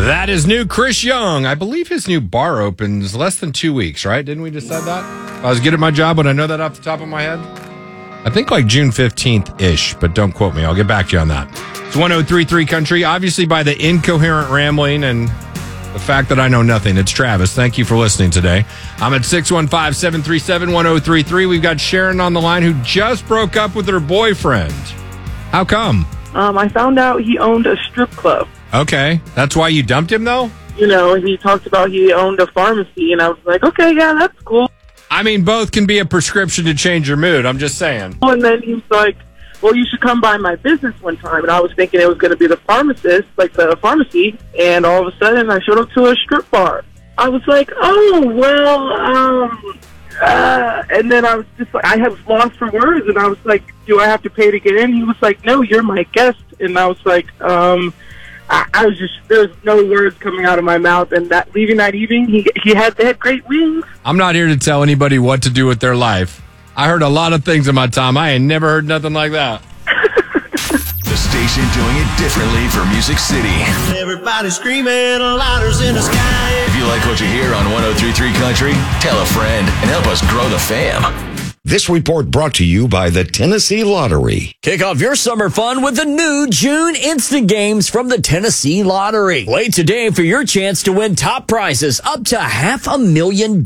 That is new Chris Young. I believe his new bar opens less than 2 weeks, right? Didn't we decide that? I was good at my job. Would I know that off the top of my head? I think like June 15th-ish, but don't quote me. I'll get back to you on that. It's 103.3 Country, obviously by the incoherent rambling and the fact that I know nothing. It's Travis. Thank you for listening today. I'm at 615-737-1033. We've got Sharon on the line who just broke up with her boyfriend. How come? I found out he owned a strip club. Okay. That's why you dumped him, though? You know, he talked about he owned a pharmacy, and I was like, okay, yeah, that's cool. I mean, both can be a prescription to change your mood. I'm just saying. And then he was like, well, you should come by my business one time. And I was thinking it was going to be the pharmacist, like the pharmacy. And all of a sudden, I showed up to a strip bar. I was like, oh, well, and then I was just like, I was lost for words. And I was like, do I have to pay to get in? He was like, no, you're my guest. And I was like, I was just, there was no words coming out of my mouth. And that leaving that evening, they had great wings. I'm not here to tell anybody what to do with their life. I heard a lot of things in my time. I ain't never heard nothing like that. The station doing it differently for Music City. Everybody screaming, lighters in the sky. If you like what you hear on 103.3 Country, tell a friend and help us grow the fam. This report brought to you by the Tennessee Lottery. Kick off your summer fun with the new June Instant Games from the Tennessee Lottery. Play today for your chance to win top prizes up to $500,000.